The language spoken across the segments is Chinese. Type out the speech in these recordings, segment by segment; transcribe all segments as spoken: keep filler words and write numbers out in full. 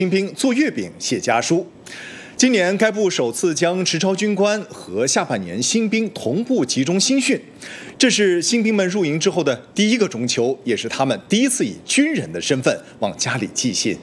新兵做月饼写家书。今年该部首次将职招军官和下半年新兵同步集中新训，这是新兵们入营之后的第一个中秋，也是他们第一次以军人的身份往家里寄信。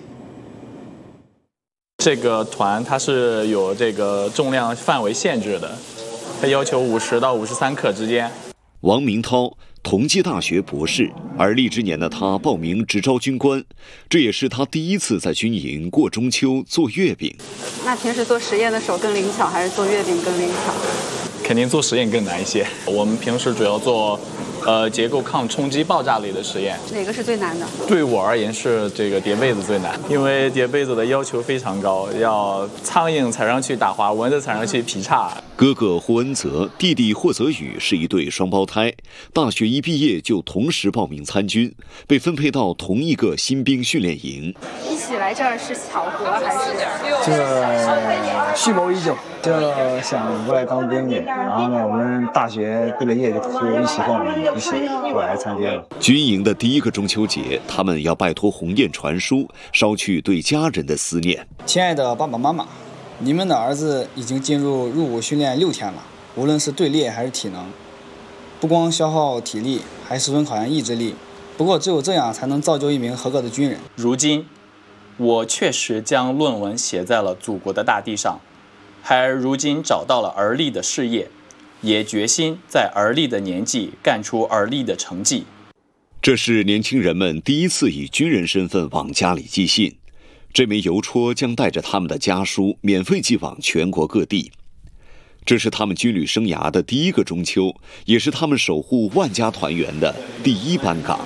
这个团它是有这个重量范围限制的，它要求五十到五十三克之间。 王明涛，同济大学博士，而立之年的他报名职招军官，这也是他第一次在军营过中秋做月饼。 那平时做实验的时候更灵巧，还是做月饼更灵巧？ 肯定做实验更难一些。我们平时主要做，呃，结构抗冲击爆炸类的实验。 哪个是最难的？ 对我而言是这个叠被子最难，因为叠被子的要求非常高，要苍蝇踩上去打滑，蚊子踩上去劈叉。 哥哥霍恩泽，弟弟霍泽宇是一对双胞胎，大学一毕业就同时报名参军，被分配到同一个新兵训练营。 一起来这儿是巧合还是？ 这蓄谋已久，就想过来当兵的。然后呢，我们大学毕了业就就一起报名，一起过来参加了。 军营的第一个中秋节，他们要拜托鸿雁传书，捎去对家人的思念。 亲爱的爸爸妈妈，你们的儿子已经进入入伍训练六天了，无论是队列还是体能，不光消耗体力，还十分考验意志力。不过只有这样才能造就一名合格的军人。 如今，我确实将论文写在了祖国的大地上，孩儿如今找到了儿立的事业，也决心在儿立的年纪干出儿立的成绩。 这是年轻人们第一次以军人身份往家里寄信。这枚邮戳将带着他们的家书免费寄往全国各地。这是他们军旅生涯的第一个中秋，也是他们守护万家团圆的第一班岗。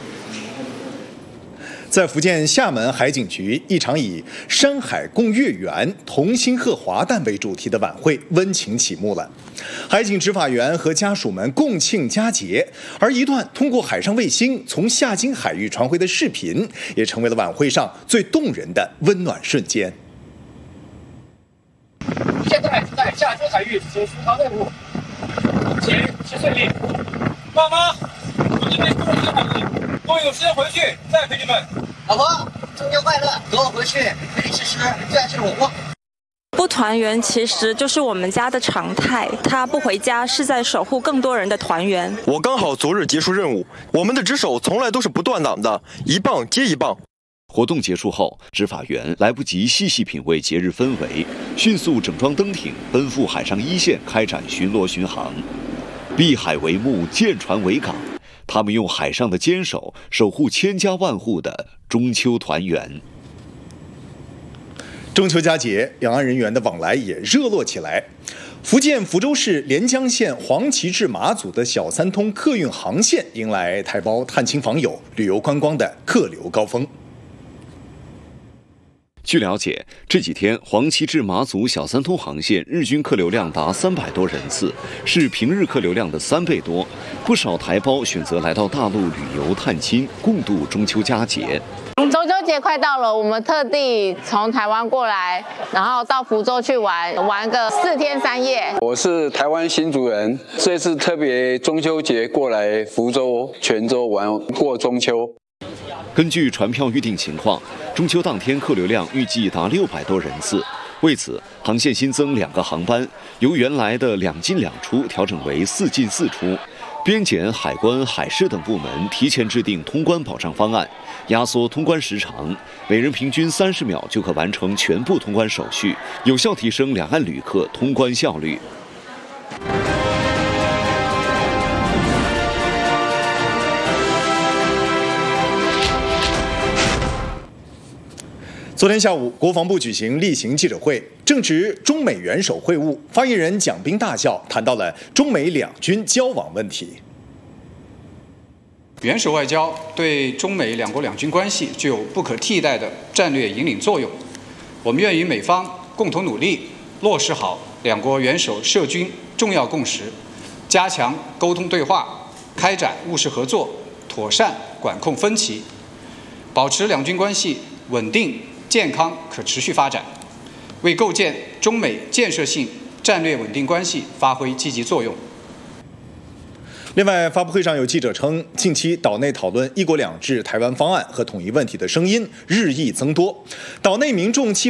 在福建厦门海警局，一场以“山海共月圆，同心贺华诞”为主题的晚会温情启幕了。海警执法员和家属们共庆佳节，而一段通过海上卫星从厦金海域传回的视频，也成为了晚会上最动人的温暖瞬间。 现在在厦金海域执行巡航任务，请持顺利。爸妈，我这边过了一个海域，我有时间回去再陪你们。 老婆，中秋快乐！等我回去陪你吃吃最爱吃的火锅。 不团圆其实就是我们家的常态，他不回家是在守护更多人的团圆。 我刚好昨日结束任务，我们的值守从来都是不断档的，一棒接一棒。 活动结束后，执法员来不及细细品味节日氛围，迅速整装登艇，奔赴海上一线开展巡逻巡航。碧海为幕，舰船为港，他们用海上的坚守守护千家万户的中秋团圆。 中秋佳节，两岸人员的往来也热络起来。福建福州市连江县黄岐至马祖的小三通客运航线迎来台胞探亲访友、旅游观光的客流高峰。 据了解，这几天黄岐至马祖小三通航线日均客流量达三百多人次，是平日客流量的三倍多。不少台胞选择来到大陆旅游探亲，共度中秋佳节。 中秋节快到了，我们特地从台湾过来，然后到福州去玩，玩个四天三夜。 我是台湾新竹人，这次特别中秋节过来福州、泉州玩过中秋。 根据船票预订情况，中秋当天客流量预计达六百多人次。为此，航线新增两个航班，由原来的两进两出调整为四进四出。边检、海关、海事等部门提前制定通关保障方案，压缩通关时长，每人平均三十秒就可完成全部通关手续，有效提升两岸旅客通关效率。 昨天下午，国防部举行例行记者会，正值中美元首会晤，发言人蒋斌大校谈到了中美两军交往问题。 元首外交对中美两国两军关系具有不可替代的战略引领作用，我们愿与美方共同努力，落实好两国元首涉军重要共识，加强沟通对话，开展务实合作，妥善管控分歧，保持两军关系稳定、健康、可持续发展，为构建中美建设性战略稳定关系发挥积极作用。 另外，发布会上有记者称，近期岛内讨论“一国两制”台湾方案和统一问题的声音日益增多，岛内民众期